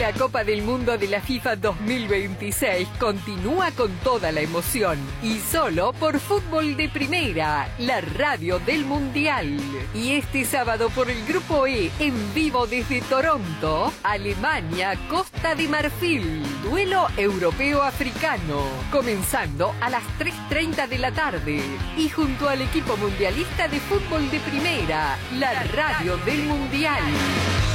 La Copa del Mundo de la FIFA 2026 continúa con toda la emoción y solo por Fútbol de Primera, la radio del Mundial. Y este sábado por el Grupo E, en vivo desde Toronto, Alemania, Costa de Marfil, duelo europeo-africano, comenzando a las 3:30 de la tarde. Y junto al equipo mundialista de Fútbol de Primera, la radio del Mundial.